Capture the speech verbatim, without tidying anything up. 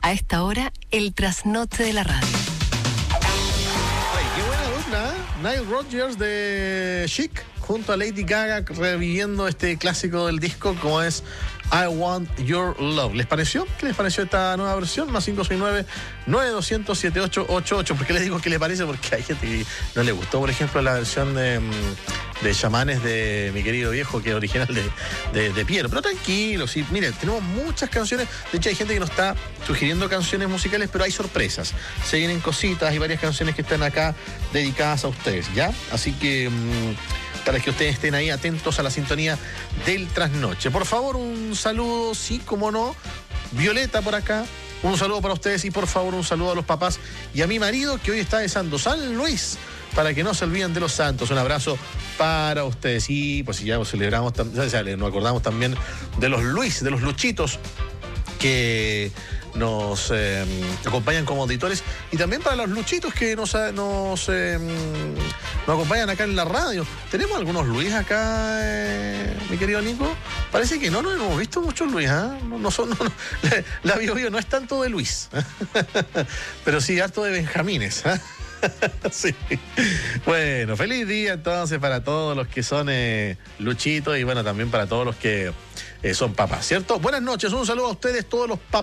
A esta hora, el trasnoche de la radio. Ay, qué buena dupla, ¿eh? Nile Rodgers de Chic junto a Lady Gaga reviviendo este clásico del disco como es I Want Your Love. ¿Les pareció? ¿Qué les pareció esta nueva versión? Más cinco seis nueve, nueve dos cero cero, siete ocho ocho ocho. ¿Por qué les digo que les parece? Porque hay gente que no le gustó, por ejemplo, la versión de, de Chamanes de Mi Querido Viejo, que es original de, de, de Piero. Pero tranquilo, sí, miren, tenemos muchas canciones. De hecho, hay gente que nos está sugiriendo canciones musicales, pero hay sorpresas. Se vienen cositas y varias canciones que están acá dedicadas a ustedes, ¿ya? Así que... Mmm, para que ustedes estén ahí atentos a la sintonía del trasnoche. Por favor, un saludo, sí, como no, Violeta por acá, un saludo para ustedes y por favor un saludo a los papás y a mi marido que hoy está de Santo San Luis, para que no se olviden de los santos. Un abrazo para ustedes y pues ya celebramos, ya, ya nos acordamos también de los Luis, de los Luchitos que nos eh, acompañan como auditores y también para los Luchitos que nos, nos, eh, nos acompañan acá en la radio. ¿Tenemos algunos Luis acá, eh, mi querido Nico? Parece que no, no hemos visto muchos Luis, ¿eh? No, no son, no, no. La Bio Bio no es tanto de Luis, pero sí harto de Benjamines, ¿eh? Sí. Bueno, feliz día entonces para todos los que son eh, Luchitos y bueno, también para todos los que eh, son papás, ¿cierto? Buenas noches, un saludo a ustedes, todos los papás.